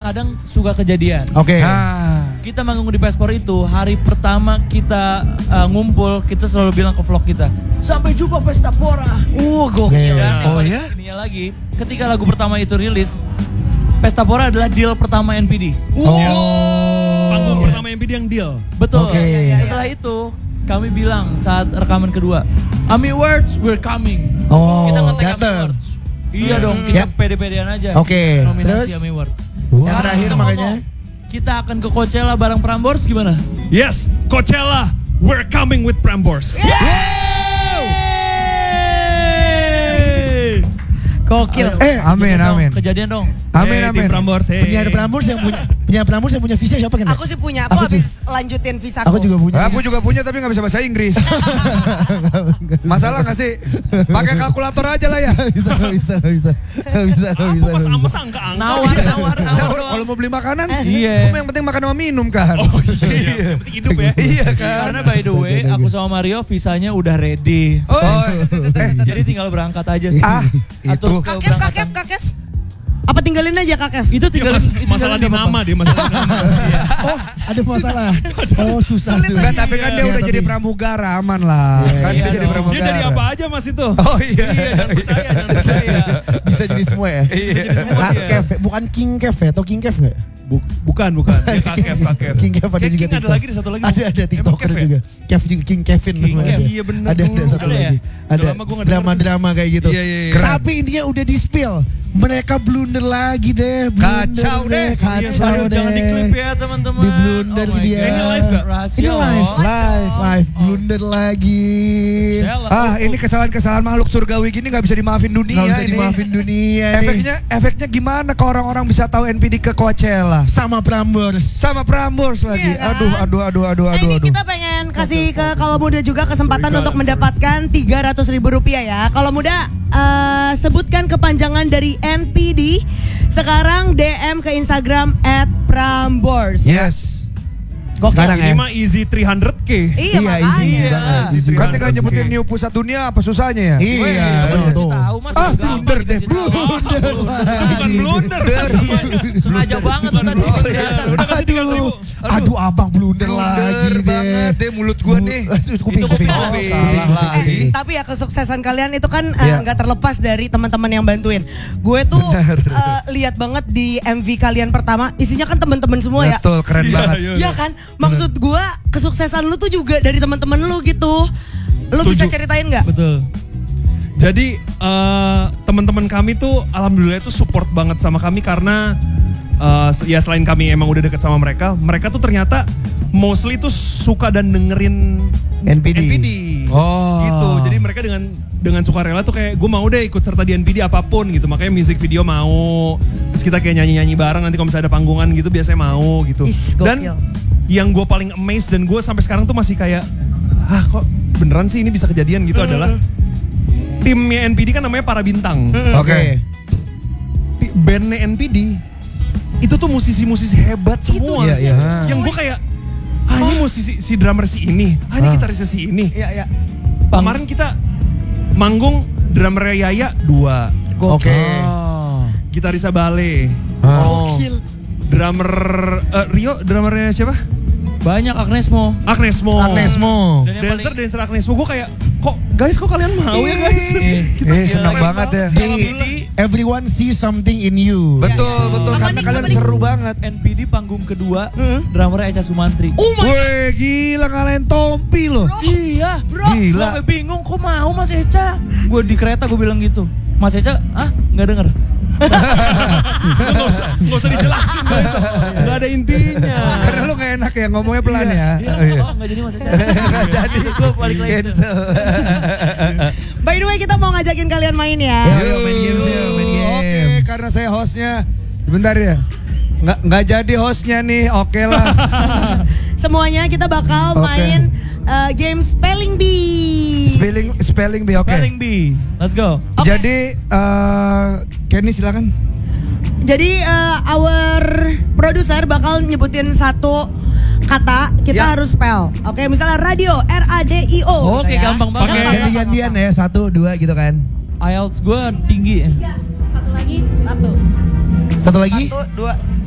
kadang suka kejadian. Oke. Kita manggung di Pespor itu, hari pertama kita ngumpul, kita selalu bilang ke vlog kita, sampai jumpa Pesta Pora. Gokil. Oh ya? Ininya lagi, ketika lagu pertama itu rilis, Pesta Pora adalah deal pertama NPD. Panggung pertama NPD yang deal. Betul. Oke. Setelah itu, kami bilang saat rekaman kedua, Ami Awards, we're coming. Kita ngetek Ami dateng. Awards. Iya dong, kita pede-pedean aja. Oke, Nominasi terus? Ami Awards. Yang terakhir makanya. Kita akan ke Coachella bareng Prambors gimana? Yes, Coachella, we're coming with Prambors. Gokil. Amin. Kejadian dong. Amin. Tim Prambors. Penyiar Prambors yang punya visa siapa kan? Aku sih punya, aku habis lanjutin visa Aku juga punya. Aku juga punya tapi gak bisa bahasa Inggris. Masalah gak sih? Pakai kalkulator aja lah ya. Gak bisa. Aku pas amas angka Nawar. Kalau mau beli makanan, Iya. yang penting makan sama minum kan. Oh iya, yang penting hidup ya. Iya kan. Karena by the way, aku sama Mario visanya udah ready. Jadi tinggal berangkat aja sih. Itu. Kakef. Apa tinggalin aja Kakef? Itu tinggal Masalah di nama dia, masalah di nama. Oh, ada masalah. Oh, susah tuh. Enggak, tapi kan dia udah jadi pramugara, aman lah. Kan dia jadi pramugara. Dia jadi apa aja Mas itu? Oh iya. Jangan percaya. Bisa jadi semua ya? Bisa jadi semua dia. Kev, bukan King Kev ya? Atau King Kev gak? Bukan. Dia kakef. King Kev ada Kayak juga King ada TikTok. lagi, satu lagi. Ada TikToker Kev ya? juga. Kev juga, King Kevin. King namanya. Kev, iya bener Ada dulu. satu Ada ya? lagi. Ada Udah lama gua nggak denger. drama-drama kayak gitu. Iya. Tapi intinya udah di spill. Mereka blunder lagi deh. Kacau deh. Kacau deh. Jangan diklip ya teman-teman. Di blunder Oh my dia. God. Ini live gak? Rahasia Ini live. loh. Live. Blunder lagi. Coachella. Ini kesalahan-kesalahan makhluk surgawi gini gak bisa dimaafin dunia Nggak bisa ini. dimaafin dunia nih. Efeknya gimana ke orang-orang bisa tahu NPD ke Coachella? Sama Prambors. Sama Prambors lagi. Iya kan? Aduh. Ini kita pengen kasih ke kalau muda juga kesempatan untuk mendapatkan Rp300.000 ya. Kalau muda sebutkan kepanjangan dari NPD. Sekarang DM ke Instagram @Prambors. Yes. Sekarang Ini ya. mah easy 300k. Iya makanya. easy banget. Easy Kan 300K. tinggal nyebutin new pusat dunia apa susahnya ya? Iya, Kasih tuh. tahu Mas. Ah, Gampang blunder deh, dikasih tahu. Bukan blunder. Sengaja banget tuh tadi. Udah kasih 300.000. Aduh, abang blunder lagi Blunder deh. banget deh mulut gua nih. Kuping. Salah lagi. Tapi ya kesuksesan kalian itu kan Iya. nggak terlepas dari teman-teman yang bantuin. Gue tuh lihat banget di MV kalian pertama, isinya kan teman-teman semua ya. Betul, keren banget. Iya kan? Maksud gue kesuksesan lu tuh juga dari teman-teman lu gitu. Lu bisa Setuju. ceritain nggak? Betul. Jadi teman-teman kami tuh alhamdulillah itu support banget sama kami karena ya selain kami emang udah deket sama mereka tuh ternyata mostly tuh suka dan dengerin NPD. Oh. Gitu. Jadi mereka dengan sukarela tuh kayak gue mau deh ikut serta di NPD apapun gitu. Makanya music video mau. Terus kita kayak nyanyi-nyanyi bareng nanti kalau misalnya ada panggungan gitu biasanya mau gitu. Is, Dan gokil. yang gue paling amazed dan gue sampai sekarang tuh masih kayak kok beneran sih ini bisa kejadian gitu adalah timnya NPD kan namanya Para Bintang. Oke. Bandnya NPD itu tuh musisi-musisi hebat semua. Iya. Yang gue kayak ini musisi si drummer si ini, ini gitarisnya si ini. Iya. Kemarin kita manggung drummernya Yaya 2, Oke. gitarisnya Bale, Gokil. drummer Rio, drummernya siapa? Banyak Agnesmo. Agnesmo. Dan yang paling- Dancer Agnesmo. Gue kayak kok kalian mau ya guys? Senang keren banget ya. sih, alhamdulillah. Everyone see something in you. Betul. Apa Karena nih, kalian apa nih? seru banget. NPD panggung kedua, drummer Echa Sumantri. Weh, gila ngalahin Tompi loh. Iya, Bro. Gila. Gue sampai bingung kok mau Mas Echa. Gue di kereta gue bilang gitu. Mas Echa, nggak denger. Nggak usah dijelasin lah itu. Nggak ada intinya. Karena lu gak enak ya ngomongnya pelan ya. Iya, nggak jadi Mas Echa. Jadi Gue balik lagi. cancel. By the way kita mau ngajakin kalian main ya. Yo, main games ya, main Oke, games. karena saya hostnya. Bentar ya. Nggak jadi hostnya nih, oke lah. Semuanya kita bakal Oke. main game Spelling Bee. Spelling bee, oke. Spelling bee. Let's go. Oke. Jadi Kenny silakan. Jadi our producer bakal nyebutin satu kata, kita Ya. harus spell. Oke, misalnya radio, RADIO. Oke, gitu ya. gampang banget. Oke. Ganti-gantian ya, 1, 2 gitu kan. IELTS gue tinggi. Satu lagi, satu. Satu lagi. 1, 2.